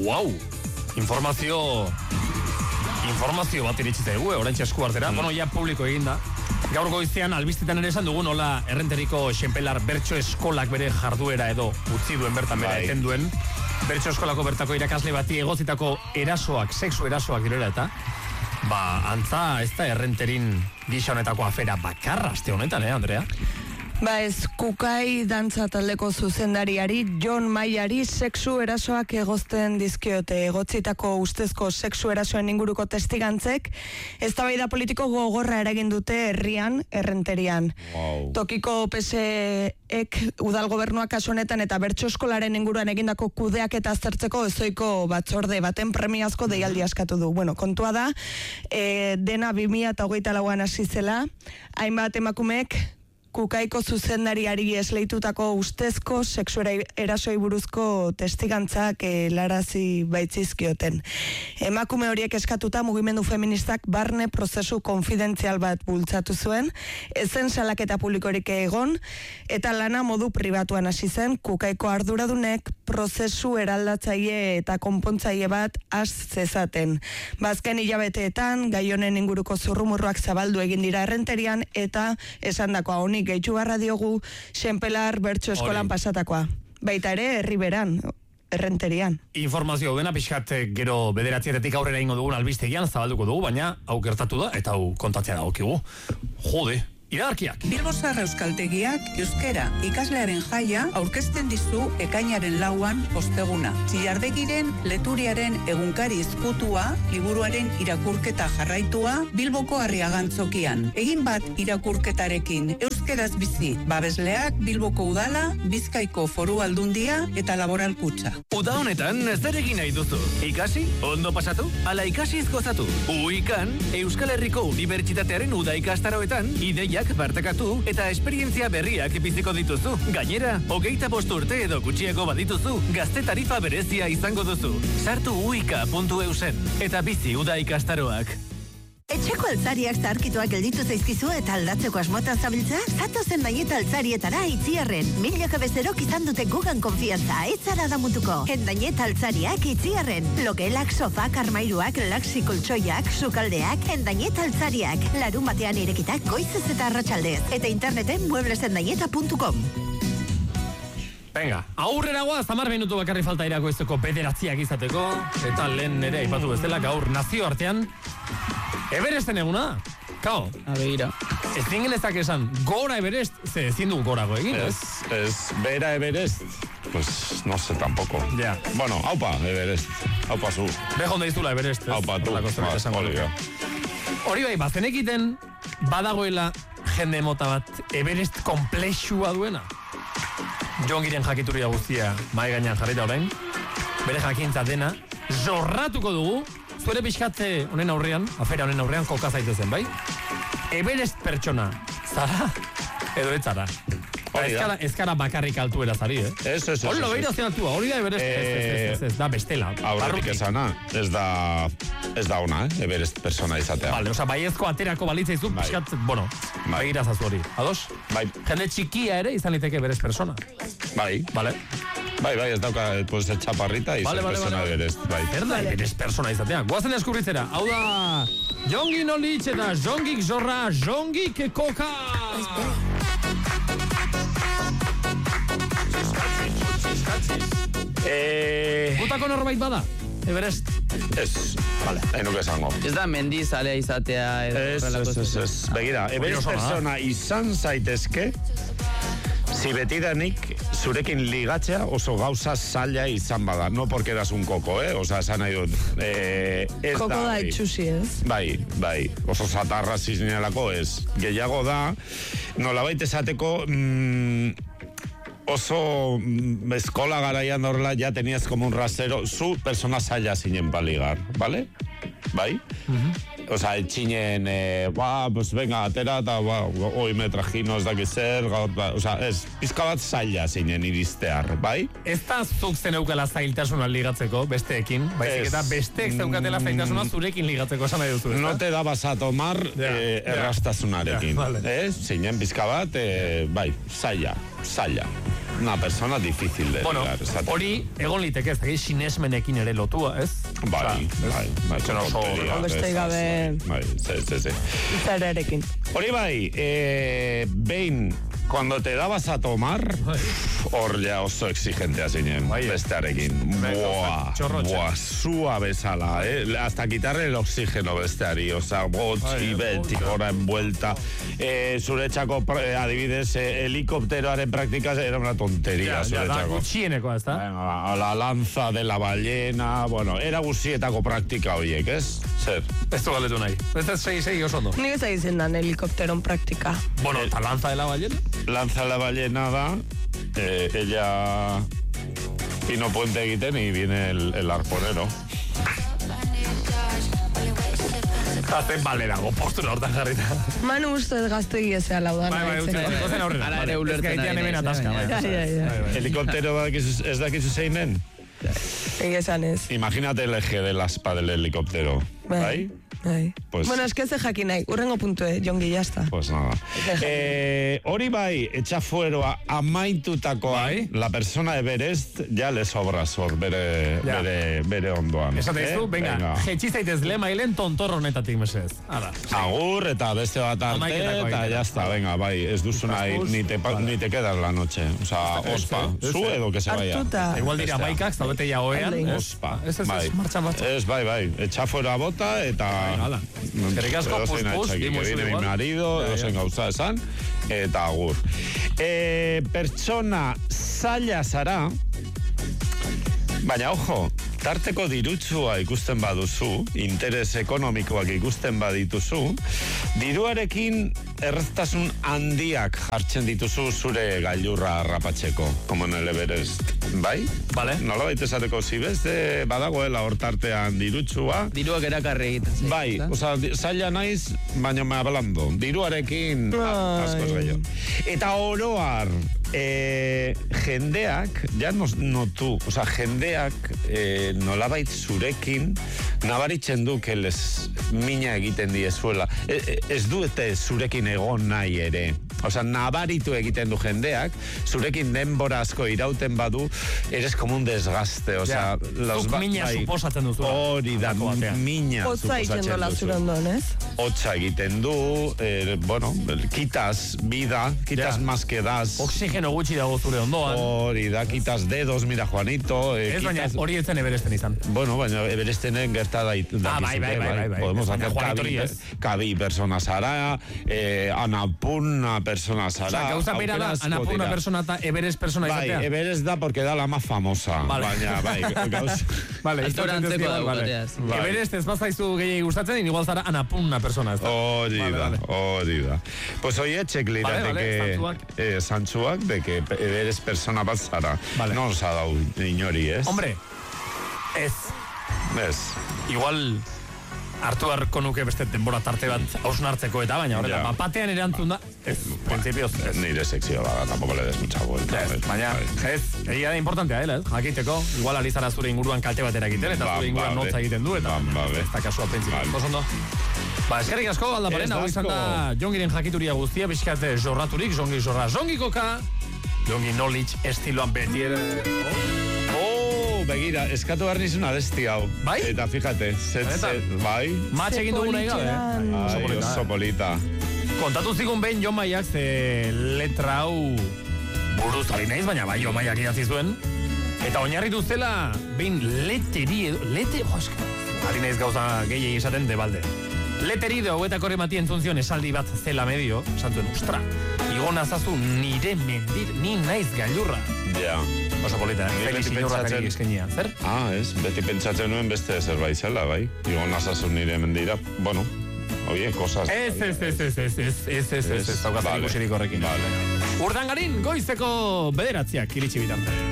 Wow! Informazio bat iritsi zaigu, oraintxe esku artera. Bueno, ja publiko egin da. Gaur goizean albistetan ere esan dugu nola Errenteriko Xenpelar Bertso Eskolak bere jarduera edo utzi duen bertan bere eten duen. Bertso Eskolako bertako irakasle bati egozitako erasoak, sexu erasoak direla eta antza ez da Errenterin gisa honetako afera bakarra aste honetan, Andrea? Ez, Kukai dantza taldeko zuzendariari Jon Maiari sexu erasoak egozten dizkiote. Egotzitako ustezko sexu erasoen inguruko testigantzek eztabaida politiko gogorra eragin dute herrian, Errenterian. Wow. Tokiko PSek udal gobernuak kasu honetan eta bertso eskolaren inguruan egindako kudeak eta aztertzeko ezoiko batzorde baten premiazko deialdi askatu du. Bueno, kontua da, dena 2024an hasi zela, hainbat emakumeek Kukaiko zuzendariari esleitutako ustezko sexuera erasoi buruzko testigantzak larazi baitzizkioten. Emakume horiek eskatuta mugimendu feministak barne prozesu konfidentzial bat bultzatu zuen, ezen salaketa publikorik egon, eta lana modu pribatuan hasi zen Kukaiko arduradunek prozesu eraldatzaile eta konpontzaile bat has zezaten. Bazken hilabeteetan, gai honen inguruko zurrumurruak zabaldu egin dira Errenterian, eta esandakoa honi gehitxu barra diogu Xenpelar Bertso Eskolan pasatakoa. Baita ere, herriberan, Errenterian. Informazio dena pixkat gero 9:00 aurrera ingo dugun albistegian zabalduko dugu, baina hau gertatu da eta hau kontatzea dagokigu. Jode, iragarkiak. Bilbozar Euskaltegiak euskera ikaslearen jaia aurkezten dizu ekainaren 4an osteguna. Txillardegiren Leturiaren egunkari izkutua, liburuaren irakurketa jarraitua Bilboko Arriagantzokian. Egin bat irakurketarekin euskeraz bizi, babesleak Bilboko Udala, Bizkaiko Foru Aldundia eta Laboral Kutxa. Uda honetan zer egin nahi duzu? Ikasi? Ondo pasatu? Ala ikasiz gozatu? Uikan, Euskal Herriko Unibertsitatearen uda ikastaroetan ideiak bartakatu eta esperientzia berriak biziko dituzu. Gainera, 25 urte edo gutxiago badituzu, gazte tarifa berezia izango duzu. Sartu uika.eusen eta bizi uda ikastaroak. Etxeko altzariak zaharkituak gelditu zaizkizu eta aldatzeko asmotan zabiltza? Zatozen Endañeta altzarietara Itziarren. Milaka bezerok izan dute gugan konfiantza, ez zara damutuko. Endañeta altzariak Itziarren. Logelak, sofak, armairuak, laxi koltsoiak, sukaldeak, Endañeta altzariak. Larun batean irekitak goizez eta arratsaldez. Eta interneten mueblesendañeta.com. Venga, aurrera goaz, 10 minutu bakarri falta irako ezeko 9:00 izateko, eta lehen ere aipatu bezala gaur nazio artean Everesten eguna, kao. Begira. Ez dingenezak esan, gora Everest, ze ezin dugu gorago egin, ez? Es bera Everest, pues no sé tampoco. Ja. Bueno, aupa Everest, aupa zu. Bejo ondo iztula Everest, ez? Aupa tu, hori bai, bazenekiten badagoela jende mota bat Everest komplexua duena. Jongiren jakituria guztia mai gainean jarrita orain, bere jakintza dena, zorratuko dugu, zuere pixkatze honen aurrean, afera honen aurrean koka zaitezen, bai? Everest pertsona, zara edo ez zara? Ez gara bakarrik altuera zari, Ez. Hori lo behira zenatua, hori da Everest, ez da bestela. Aurretik esana, ez da ona, Everest persona izatea. Vale, oza, baiezko aterako balitza izu, pixkat, bueno, begira zazu hori. Ados? Bai. Jende txikia ere izan liteke Everest persona. Bai. Vale. Bai, ez dauka, pues, txaparrita izan persona Everest, bai. Erda, Everest persona izatea. Guazen eskurritzera, hau da, Jongi Nolitz eta Jongik Zorra, Jongik Koka! Gutako norbait bada, Everest? Ez, vale, hainuk esango. Ez da mendizalea izatea Ez, begira, Everest persona izan zaitezke, zibetidanik zurekin ligatzea oso gauza zaila izan bada. No porque eras un koko, Osa, esan nahi dut. Koko da itxusi, ez? Bai. Oso zatarra zizinelako ez. Gehiago da, nolabait esateko... oso eskola garaian horrela ya tenías como un rasero, zu persona zaila zinen paligar, ¿vale? Bai? Osa, etxinen, pues venga, atera, eta, oi me trajino ez dakiz zer, osa, ez, pizka bat zaila zinen iristear, bai? Ez da zuk zeneukala zailtasuna ligatzeko, besteekin, baizik eta besteek zeukatela zailtasuna zurekin ligatzeko, esan nahi duzu, ez da? No te da vas a tomar errastasunarekin, zinen pizka bat, bai, zaila. una persona difícil de Bueno, ligar. esateko. hori egon liteke ez, sinesmenekin ere lotua, ez? Bai. Zen oso tonteria, beste gabe- Bai, sí. Zararekin. Hori bai, behin, cuando te dabas a tomar, hor ja oso exigentea zinen, Bai. bestearekin. Buah, txorrotxe. sua bezala, hasta quitarle el oxígeno besteari, osea, botxi, beti, gora envuelta. Zuretzako, adibidez, helikopteroaren praktika era una tonteria, Da zuretzako. gutxienekoa, ez da? Venga, la lanza de la ballena, bueno, era guzietako praktika horiek, ez? Zer? Ez du galdetu nahi. Ez da segi oso ondo. Nik ez egiten dan helikopteron praktika. Bueno, eta lanza de la ballena? Lanza la ballena da, ella Pino Puente egiten y viene el arponero. Jazen balerago, postura hortan jarrita. Manu ustez gaztegi ezea laudan. Gozen aurrera. Hala ere ulertzen Ez gaitean ari hemen naiz, ataska. baina. Ja. Helikoptero ez dakizu zeinen? Egi esan ez. Imagínate el eje del aspa del helicóptero. ¿Bai? Pues- Bueno, es que ez jakin nahi. Urrengo puntue, Jongi, jazta. Pues nada. Hori bai, etxafueroa amaitutakoa, Bai. la persona Everest ja le sobra zor Ja. bere ondoan. Esate dizu, venga, jetxi zaitez lemailen tontorro honetatik mesedez. Hala. Agur eta beste bat arte Amaiketako eta egitera. jazta, venga, bai, ez duzu nahi, ni te quedas la noche. O sea, ospa, zu edo que se vaya. Hartuta. Igual dira Bestea. maikak, zaudete ja oean. Alde. Ospa, Ez, bai. martxan. Ez, bai, etxafuera bota eta... Hala. Eskerrik asko, edozein pus, atxaki, dimos que viene mi igual. marido, Ja. edozein gauza esan, eta agur. Pertsona zaila zara, baina ojo, tarteko dirutsua ikusten baduzu, interes ekonomikoak ikusten badituzu, diruarekin erreztasun handiak jartzen dituzu zure gailurra harrapatzeko, como en el Everest, bai? Vale. Nola baita esateko, zibeste badagoela hor tartean dirutsua, Diruak erakarri egiten zaizkit, bai, ezta? osea, zaila naiz, baina me hablando, diruarekin askoz gehiago. Eta oroar, jendeak, ja no tu, osea, jendeak nolabait zurekin nabaritzen du keles mina egiten diezuela. Ez du eta zurekin egon nahi ere. Osea, nabaritu egiten du jendeak, zurekin denbora asko irauten badu, eres como un desgaste, osea... Zuk mina suposatzen duzu. Hori da, mina Hotza egiten dola zure ondoan, ez? Hotza egiten du, bueno, quitas vida, quitas más que das. Oxigeno gutxi dago zure ondoan. Hori da, quitas dedos, mira Juanito. Ez baina hori etzen Everesten izan. Bueno, baina Everestenen gerta bai. bai. Podemos Baina hacer Juanito hori ez. Kabi persona zara, Anapurna persona zara. Osa, gauza bera da, Anapurna persona eta Everest persona Bai, izatea. Everest da porque da la más famosa. Vale. Baina, bai, gauza... Vale, Altura antzeko daukateaz. Bai. Everest ez bazaizu gehiagi gustatzen, igual zara Anapurna persona, ez da? Hori da. Pues oie, txek lirateke zantzuak, de que Everest persona bat zara. Vale. No os ha dau inori, ez? Hombre, ez. Ez. Igual hartu beharko nuke beste denbora tarte bat hausnartzeko eta baina horrela, Ja. batean erantzun da, ez, prinsipioz, ez. Nire sekzio bada, tampoco le des mucha vuelta. Ez, baina, ez, egia da importantea dela, ez? Jakiteko, igual alizara zure inguruan kalte batera egiten, eta zure inguruan notza egiten du, eta ez da kasua prinsipioz. Osondo. Eskerrik asko, aldaparen, hau izan da Jongiren jakituria guztia, bizkate jorraturik, Jongi jorra, Jongi koka, Jongi knowledge estiloan beti ere. Begira, eskatu behar nizun abesti hau. Bai? Eta fíjate, bai? Matx egin dugu nahi gabe, Ai, oso polita. Kontatu zigun behin Jon Maiak, ze letra hau buruz ari naiz, baina bai Jon Maiak idatzi zuen. Eta oinarritu zela, behin leteri edo, ari naiz gauza gehiagi esaten de balde. Leteri de hauetako remati entzunzion esaldi bat zela medio, santuen, ostra, igo nazazu nire mendir, ni naiz gailurra. Ja. Oso polita, Felix Iñurratari eskenia, zer? Ez, beti pentsatzen nuen beste zerbait zela, bai? Igo nazasun nire mendira, bueno, oie, cosas... Ez, daukazen ikusirik horrekin. Vale. Urdangarin, goizeko bederatziak iritsi bitarte.